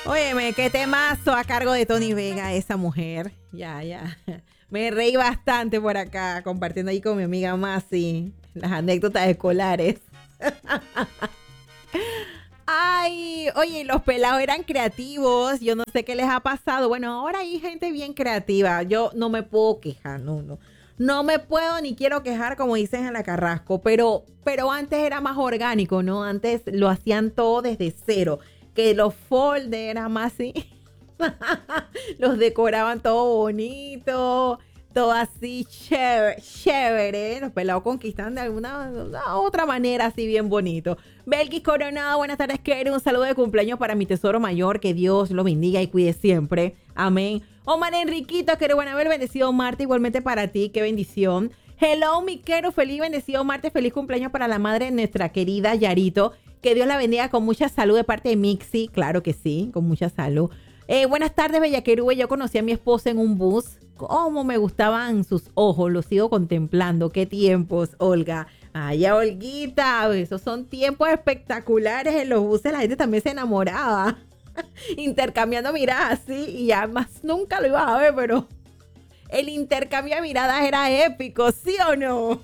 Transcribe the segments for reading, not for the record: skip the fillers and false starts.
Óyeme, qué temazo a cargo de Tony Vega, esa mujer. Ya. Me reí bastante por acá, compartiendo ahí con mi amiga Masi las anécdotas escolares. Ay, oye, los pelados eran creativos. Yo no sé qué les ha pasado. Bueno, ahora hay gente bien creativa. Yo no me puedo quejar, no. No me puedo ni quiero quejar, como dicen en la Carrasco, pero antes era más orgánico, ¿no? Antes lo hacían todo desde cero. Que los folders eran más así. Los decoraban todo bonito, todo así chévere. Los pelados conquistan de alguna otra manera así bien bonito. Belkis Coronado, buenas tardes, Keren. Un saludo de cumpleaños para mi tesoro mayor. Que Dios lo bendiga y cuide siempre. Amén. Omar Enriquito, que bueno haber bendecido Marte. Igualmente para ti, qué bendición. Hello, mi Quero, feliz bendecido Marte. Feliz cumpleaños para la madre de nuestra querida Yarito. Que Dios la bendiga con mucha salud de parte de Mixi. Claro que sí, con mucha salud. Buenas tardes, Bellaquerube. Yo conocí a mi esposa en un bus. Cómo me gustaban sus ojos. Los sigo contemplando. Qué tiempos, Olga. Ay, Olguita. Esos son tiempos espectaculares en los buses. La gente también se enamoraba. Intercambiando miradas así. Y ya más nunca lo ibas a ver, pero el intercambio de miradas era épico, ¿sí o no?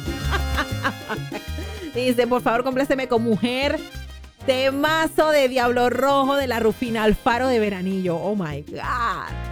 Dice, por favor, compláceme con Mujer. Temazo de Diablo Rojo de la Rufina Alfaro de Veranillo. Oh my God.